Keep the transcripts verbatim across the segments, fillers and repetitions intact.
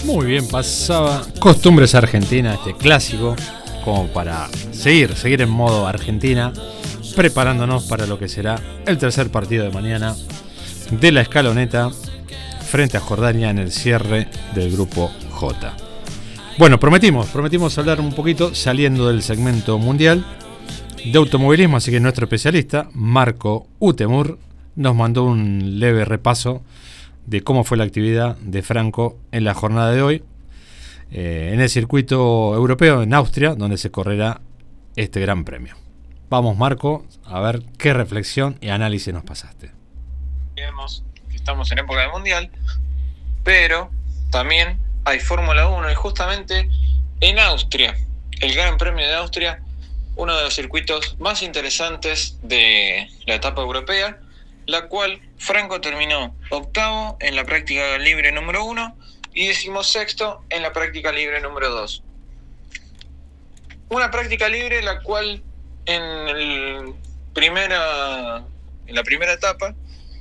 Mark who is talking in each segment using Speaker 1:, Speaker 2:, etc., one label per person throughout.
Speaker 1: Muy bien, pasaba Costumbres Argentina, este clásico, como para seguir, seguir en modo Argentina, preparándonos para lo que será el tercer partido de mañana de la escaloneta frente a Jordania en el cierre del grupo J. Bueno, prometimos, prometimos hablar un poquito saliendo del segmento mundial de automovilismo, así que nuestro especialista, Marco Utemur, nos mandó un leve repaso de cómo fue la actividad de Franco en la jornada de hoy eh, en el circuito europeo en Austria, donde se correrá este gran premio. Vamos, Marco, a ver qué reflexión y análisis nos pasaste.
Speaker 2: Vemos que estamos en época de mundial, pero también hay Fórmula uno y justamente en Austria, el Gran Premio de Austria, uno de los circuitos más interesantes de la etapa europea, la cual Franco terminó octavo en la práctica libre número uno y decimosexto en la práctica libre número dos. Una práctica libre la cual en, el primera, en la primera etapa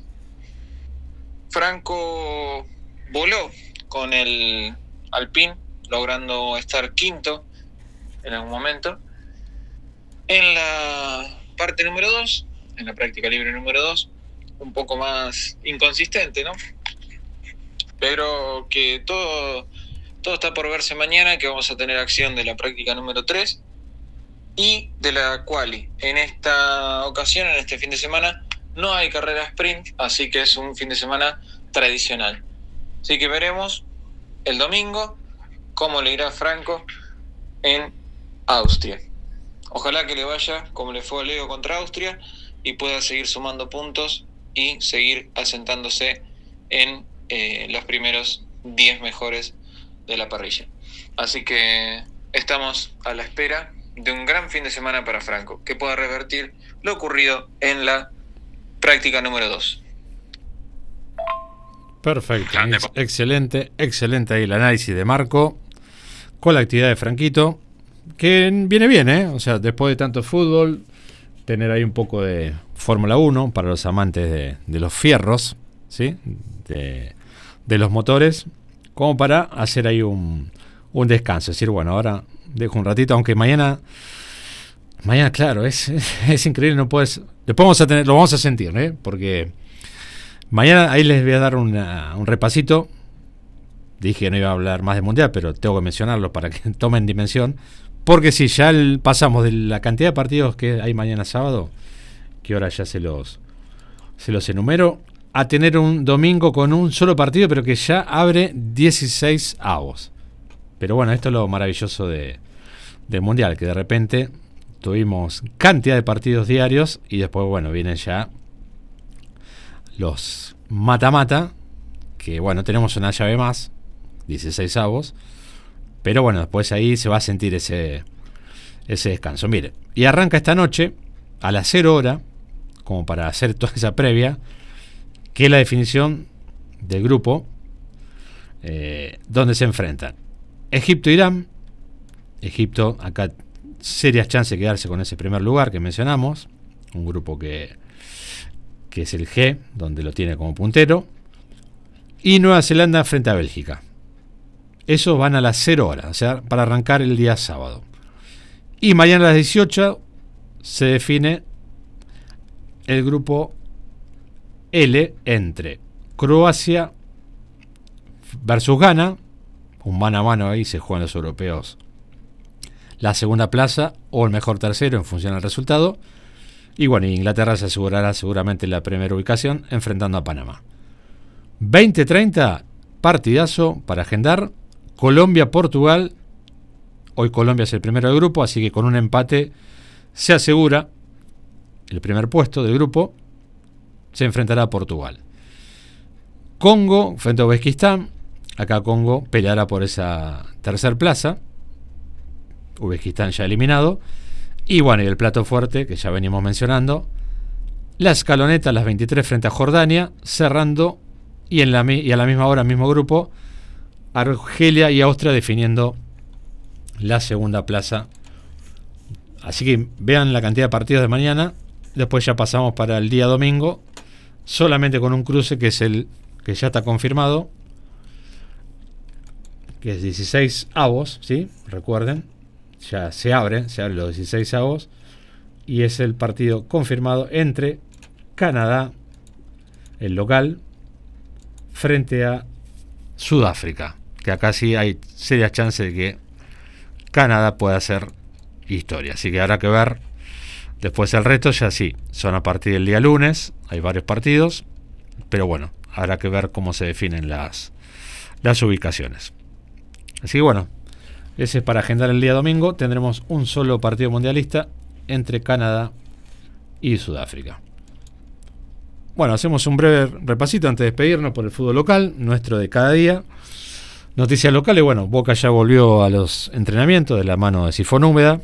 Speaker 2: Franco voló con el Alpine, logrando estar quinto en algún momento. En la parte número dos, en la práctica libre número dos, un poco más inconsistente, ¿no? Pero que todo, todo está por verse mañana, que vamos a tener acción de la práctica número tres y de la quali. En esta ocasión, en este fin de semana, no hay carrera sprint, así que es un fin de semana tradicional. Así que veremos el domingo cómo le irá a Franco en Austria. Ojalá que le vaya como le fue a Leo contra Austria y pueda seguir sumando puntos y seguir asentándose en eh, los primeros diez mejores de la parrilla. Así que estamos a la espera de un gran fin de semana para Franco, que pueda revertir lo ocurrido en la práctica número dos.
Speaker 1: Perfecto, Ex- excelente, excelente ahí el análisis de Marco con la actividad de Franquito, que viene bien, ¿eh? O sea, después de tanto fútbol, tener ahí un poco de Fórmula uno para los amantes de, de los fierros, ¿sí? De, de los motores, como para hacer ahí un, un descanso. Es decir, bueno, ahora dejo un ratito, aunque mañana, mañana claro, es, es, es increíble, no puedes, después vamos a tener, lo vamos a sentir, ¿eh? Porque mañana ahí les voy a dar una, un repasito. Dije que no iba a hablar más de mundial, pero tengo que mencionarlo para que tomen dimensión. Porque si ya el, pasamos de la cantidad de partidos que hay mañana sábado, que ahora ya se los, se los enumero, a tener un domingo con un solo partido, pero que ya abre dieciséis avos. Pero bueno, esto es lo maravilloso de, del mundial, que de repente tuvimos cantidad de partidos diarios y después, bueno, vienen ya los mata-mata, que bueno, tenemos una llave más, dieciséis avos, pero bueno, después ahí se va a sentir ese, ese descanso. Mire, y arranca esta noche a las cero hora, como para hacer toda esa previa, que es la definición del grupo, eh, donde se enfrentan Egipto-Irán. Egipto, acá serias chances de quedarse con ese primer lugar que mencionamos, un grupo que, que es el G, donde lo tiene como puntero, y Nueva Zelanda frente a Bélgica. Esos van a las cero horas, o sea, para arrancar el día sábado. Y mañana a las dieciocho se define el grupo L entre Croacia versus Ghana, un mano a mano ahí se juegan los europeos la segunda plaza o el mejor tercero en función del resultado. Y bueno, Inglaterra se asegurará seguramente la primera ubicación enfrentando a Panamá. veinte treinta, partidazo para agendar. Colombia-Portugal. Hoy Colombia es el primero del grupo, así que con un empate se asegura el primer puesto del grupo. Se enfrentará a Portugal. Congo frente a Uzbekistán. Acá Congo peleará por esa tercer plaza. Uzbekistán ya eliminado. Y bueno, y el plato fuerte que ya venimos mencionando, la escaloneta a las veintitrés frente a Jordania, cerrando y, en la, y a la misma hora, mismo grupo, Argelia y Austria definiendo la segunda plaza. Así que vean la cantidad de partidos de mañana. Después ya pasamos para el día domingo, solamente con un cruce que es el que ya está confirmado, que es dieciséis avos, ¿sí? Recuerden, ya se abre, se abren los dieciséis avos, y es el partido confirmado entre Canadá, el local, frente a Sudáfrica, que acá sí hay serias chances de que Canadá pueda hacer historia, así que habrá que ver después el resto. Ya sí, son a partir del día lunes, hay varios partidos, pero bueno, habrá que ver cómo se definen las, las ubicaciones. Así que bueno, ese es para agendar el día domingo. Tendremos un solo partido mundialista entre Canadá y Sudáfrica. Bueno, hacemos un breve repasito antes de despedirnos por el fútbol local, nuestro de cada día. Noticias locales, bueno, Boca ya volvió a los entrenamientos de la mano de Sifón Úmeda.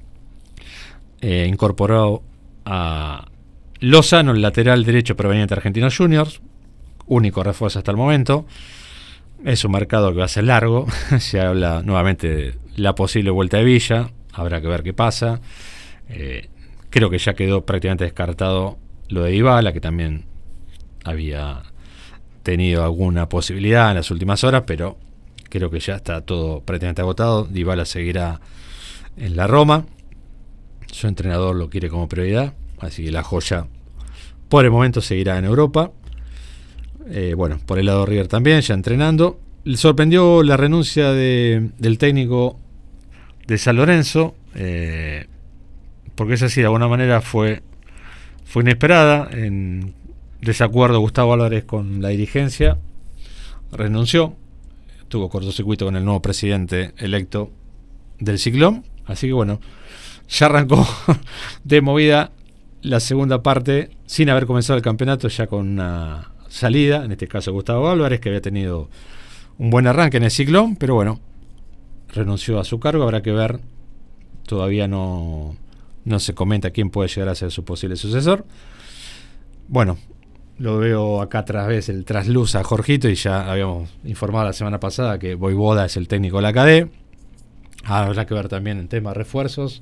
Speaker 1: Eh, incorporó a Lozano, el lateral derecho proveniente de Argentinos Juniors, único refuerzo hasta el momento. Es un mercado que va a ser largo. Se habla nuevamente de la posible vuelta de Villa, habrá que ver qué pasa. Eh, creo que ya quedó prácticamente descartado lo de Dybala, que también había tenido alguna posibilidad en las últimas horas, pero creo que ya está todo prácticamente agotado. Dybala seguirá en la Roma, su entrenador lo quiere como prioridad, así que la joya por el momento seguirá en Europa. Eh, bueno, por el lado de River también, ya entrenando. Le sorprendió la renuncia de, del técnico de San Lorenzo, eh, porque es así, de alguna manera fue, fue inesperada. En desacuerdo Gustavo Álvarez con la dirigencia, renunció, tuvo cortocircuito con el nuevo presidente electo del Ciclón, así que bueno, ya arrancó de movida la segunda parte sin haber comenzado el campeonato, ya con una salida, en este caso Gustavo Álvarez, que había tenido un buen arranque en el Ciclón, pero bueno, renunció a su cargo. Habrá que ver, todavía no, no se comenta quién puede llegar a ser su posible sucesor. Bueno, lo veo acá tras vez el trasluz a Jorgito, y ya habíamos informado la semana pasada que Voivoda es el técnico de la C A D E. Habrá que ver también en temas de refuerzos,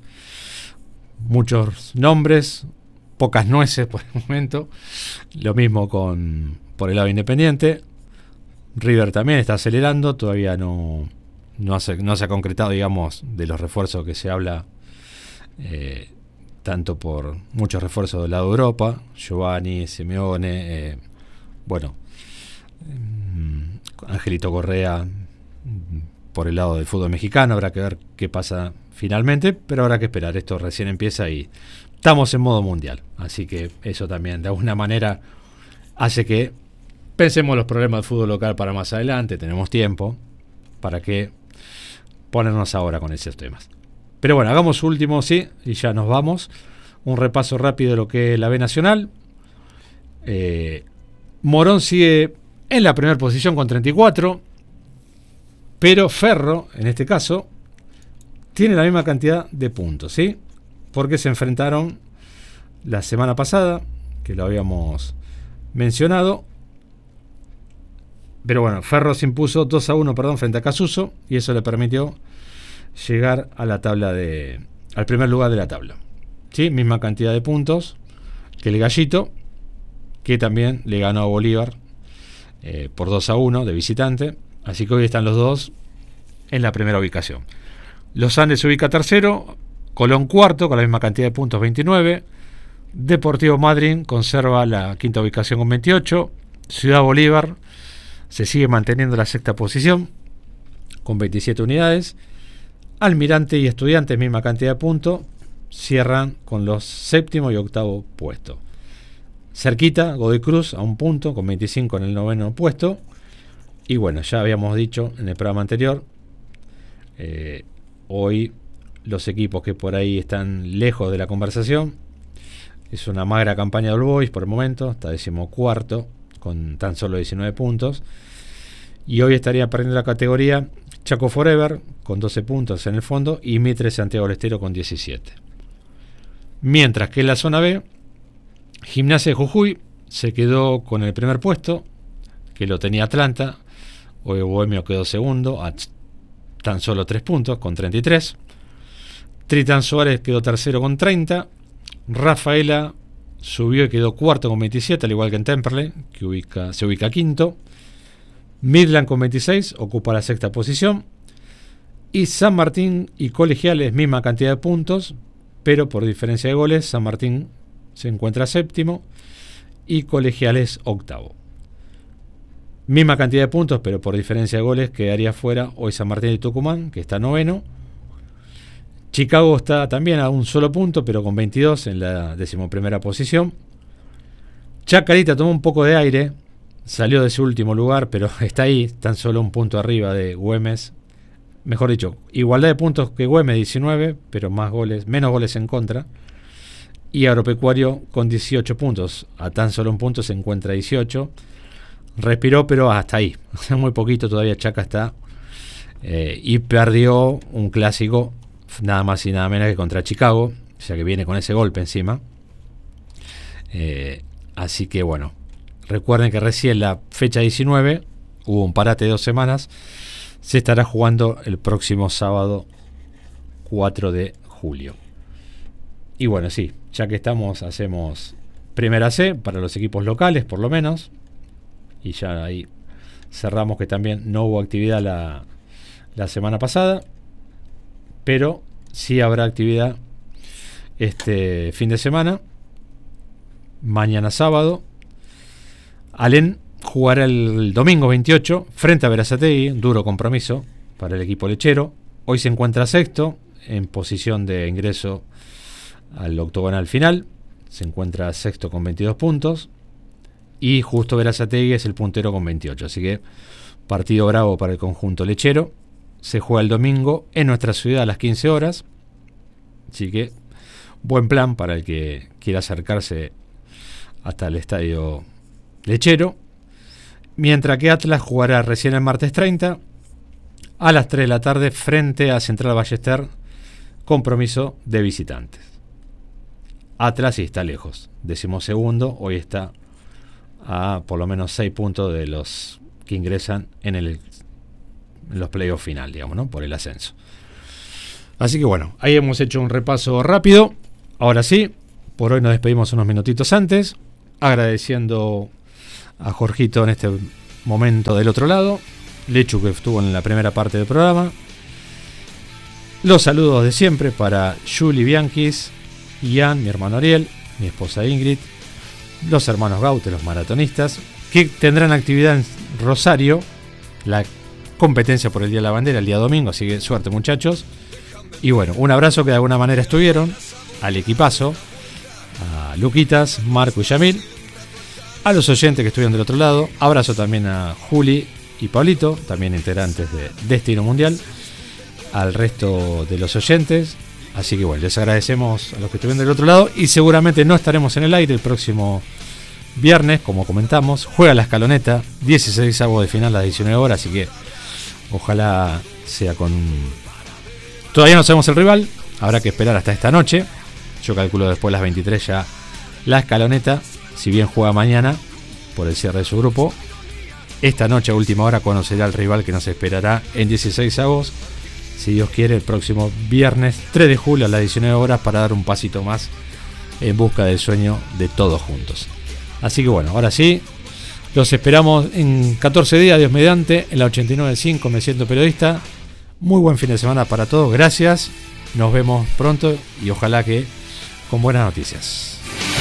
Speaker 1: muchos nombres, pocas nueces por el momento. Lo mismo con por el lado Independiente. River también está acelerando, todavía no, no, hace, no se ha concretado, digamos, de los refuerzos que se habla, eh, tanto por muchos refuerzos del lado de Europa, Giovanni, Simeone, eh, bueno, eh, Angelito Correa, por el lado del fútbol mexicano. Habrá que ver qué pasa finalmente, pero habrá que esperar. Esto recién empieza y estamos en modo mundial, así que eso también de alguna manera hace que pensemos los problemas del fútbol local para más adelante. Tenemos tiempo para que ponernos ahora con esos temas. Pero bueno, hagamos último, sí, y ya nos vamos. Un repaso rápido de lo que es la B Nacional. Eh, Morón sigue en la primera posición con treinta y cuatro, pero Ferro, en este caso, tiene la misma cantidad de puntos, ¿sí? Porque se enfrentaron la semana pasada, que lo habíamos mencionado. Pero bueno, Ferro se impuso dos a uno, perdón, frente a Casuso, y eso le permitió llegar a la tabla de al primer lugar de la tabla, ¿sí? Misma cantidad de puntos que el Gallito, que también le ganó a Bolívar eh, por dos a uno de visitante. Así que hoy están los dos en la primera ubicación. Los Andes se ubica tercero, Colón cuarto con la misma cantidad de puntos, veintinueve. Deportivo Madryn conserva la quinta ubicación con veintiocho. Ciudad Bolívar se sigue manteniendo la sexta posición con veintisiete unidades. Almirante y Estudiantes, misma cantidad de puntos, cierran con los séptimo y octavo puesto. Cerquita, Godoy Cruz a un punto con veinticinco en el noveno puesto. Y bueno, ya habíamos dicho en el programa anterior, eh, hoy los equipos que por ahí están lejos de la conversación, es una magra campaña de All Boys por el momento, está decimocuarto con tan solo diecinueve puntos, y hoy estaría perdiendo la categoría Chaco Forever con doce puntos en el fondo y Mitre Santiago del Estero con diecisiete. Mientras que en la zona B, Gimnasia de Jujuy se quedó con el primer puesto, que lo tenía Atlanta. Hoy Bohemio quedó segundo a tan solo tres puntos con treinta y tres. Tritán Suárez quedó tercero con treinta. Rafaela subió y quedó cuarto con veintisiete, al igual que en Temperley, que ubica, se ubica quinto. Midland con veintiséis ocupa la sexta posición. Y San Martín y Colegiales, misma cantidad de puntos, pero por diferencia de goles, San Martín se encuentra séptimo y Colegiales octavo. Misma cantidad de puntos, pero por diferencia de goles quedaría fuera hoy San Martín y Tucumán, que está noveno. Chicago está también a un solo punto, pero con veintidós en la decimoprimera posición. Chacarita tomó un poco de aire, salió de su último lugar, pero está ahí, tan solo un punto arriba de Güemes. Mejor dicho, igualdad de puntos que Güemes, diecinueve, pero más goles, menos goles en contra. Y Agropecuario con dieciocho puntos, a tan solo un punto se encuentra dieciocho. Respiró, pero hasta ahí, muy poquito todavía. Chaca está eh, y perdió un clásico nada más y nada menos que contra Chicago, o sea que viene con ese golpe encima. Eh, así que bueno, recuerden que recién la fecha diecinueve hubo un parate de dos semanas. Se estará jugando el próximo sábado cuatro de julio. Y bueno, sí, ya que estamos, hacemos Primera C para los equipos locales, por lo menos. Y ya ahí cerramos que también no hubo actividad la, la semana pasada. Pero sí habrá actividad este fin de semana. Mañana sábado. Alén jugará el domingo veintiocho frente a Berazategui, duro compromiso para el equipo lechero. Hoy se encuentra sexto en posición de ingreso al octogonal final. Se encuentra sexto con veintidós puntos. Y justo Berazategui es el puntero con veintiocho. Así que partido bravo para el conjunto lechero. Se juega el domingo en nuestra ciudad a las quince horas. Así que buen plan para el que quiera acercarse hasta el estadio lechero. Mientras que Atlas jugará recién el martes treinta a las tres de la tarde frente a Central Ballester, compromiso de visitantes. Atlas sí está lejos, decimosegundo, hoy está a por lo menos seis puntos de los que ingresan en, el, en los playoffs final, digamos, ¿no? Por el ascenso. Así que bueno, ahí hemos hecho un repaso rápido. Ahora sí, por hoy nos despedimos unos minutitos antes, agradeciendo a Jorgito en este momento del otro lado, Lechu que estuvo en la primera parte del programa. Los saludos de siempre para Julie Bianquis, Ian, mi hermano Ariel, mi esposa Ingrid, los hermanos Gaute, los maratonistas, que tendrán actividad en Rosario, la competencia por el Día de la Bandera el día domingo, así que suerte muchachos. Y bueno, un abrazo que de alguna manera estuvieron, al equipazo, a Luquitas, Marco y Yamil, a los oyentes que estuvieron del otro lado. Abrazo también a Juli y Pablito, también integrantes de Destino Mundial, al resto de los oyentes. Así que bueno, les agradecemos a los que estuvieron del otro lado y seguramente no estaremos en el aire el próximo viernes, como comentamos. Juega la Escaloneta, dieciséis avos de final a las diecinueve horas, así que ojalá sea con... Todavía no sabemos el rival, habrá que esperar hasta esta noche. Yo calculo después de las veintitrés ya la Escaloneta, si bien juega mañana por el cierre de su grupo, esta noche a última hora conocerá el rival que nos esperará en dieciséis avos, si Dios quiere, el próximo viernes tres de julio a las diecinueve horas, para dar un pasito más en busca del sueño de todos juntos. Así que bueno, ahora sí, los esperamos en catorce días, Dios mediante, en la ochenta y nueve punto cinco Me Siento Periodista. Muy buen fin de semana para todos, gracias, nos vemos pronto y ojalá que con buenas noticias.